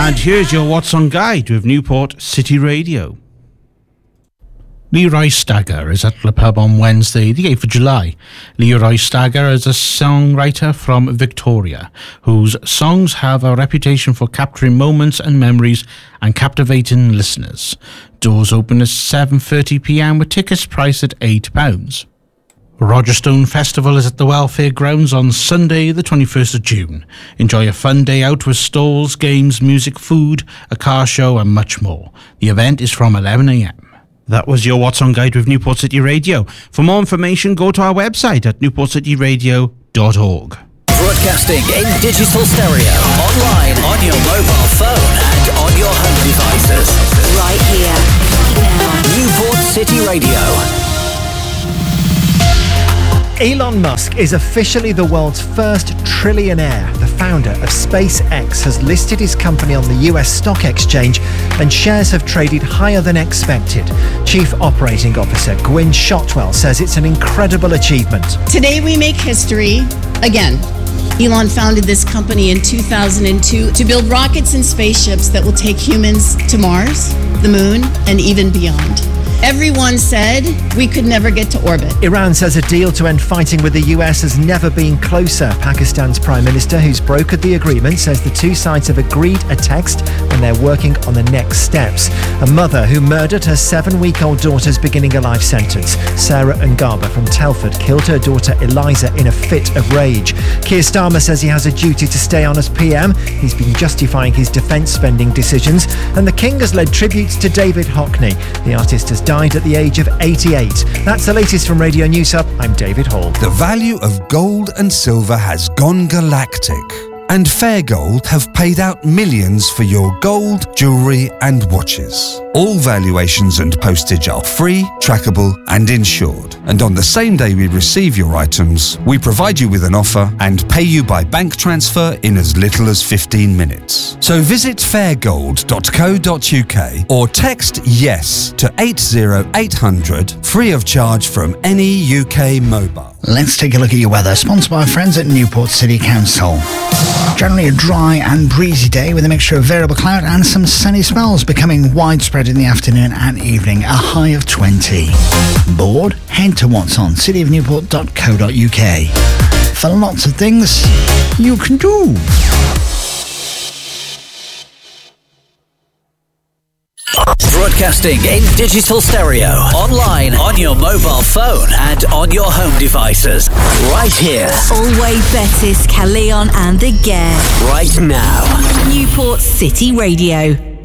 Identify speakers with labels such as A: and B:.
A: And here's your What's On Guide with Newport City Radio. Leroy Stagger is at the pub on Wednesday, the 8th of July. Leroy Stagger is a songwriter from Victoria, whose songs have a reputation for capturing moments and memories and captivating listeners. Doors open at 7:30pm with tickets priced at £8. Rogerstone Festival is at the Welfare Grounds on Sunday, the 21st of June. Enjoy a fun day out with stalls, games, music, food, a car show and much more. The event is from 11am. That was your What's On Guide with Newport City Radio. For more information, go to our website at newportcityradio.org.
B: Broadcasting in digital stereo, online, on your mobile phone and on your home devices.
C: Right here, now.
B: Newport City Radio.
D: Elon Musk is officially the world's first trillionaire. The founder of SpaceX has listed his company on the US stock exchange and shares have traded higher than expected. Chief Operating Officer Gwynne Shotwell says it's an incredible achievement.
E: Today we make history again. Elon founded this company in 2002 to build rockets and spaceships that will take humans to Mars, the moon, and even beyond. Everyone said we could never get to orbit.
D: Iran says a deal to end fighting with the US has never been closer. Pakistan's Prime Minister, who's brokered the agreement, says the two sides have agreed a text and they're working on the next steps. A mother who murdered her 7-week-old daughter's beginning a life sentence. Sarah Ngaba from Telford killed her daughter Eliza in a fit of rage. Keir Starmer says he has a duty to stay on as PM. He's been justifying his defence spending decisions. And the King has led tributes to David Hockney. The artist has died at the age of 88. That's the latest from Radio News Hub. I'm David Hall.
F: The value of gold and silver has gone galactic, and Fair Gold have paid out millions for your gold, jewellery and watches. All valuations and postage are free, trackable and insured. And on the same day we receive your items, we provide you with an offer and pay you by bank transfer in as little as 15 minutes. So visit fairgold.co.uk or text YES to 80800 free of charge from any UK mobile.
G: Let's take a look at your weather, sponsored by our friends at Newport City Council. Generally a dry and breezy day with a mixture of variable cloud and some sunny spells, becoming widespread in the afternoon and evening, a high of 20. Bored? Head to what's on cityofnewport.co.uk for lots of things you can do.
B: Broadcasting in digital stereo, online, on your mobile phone and on your home devices. Right here.
C: Always Bettis, Caleon and the Gare.
B: Right now.
C: Newport City Radio.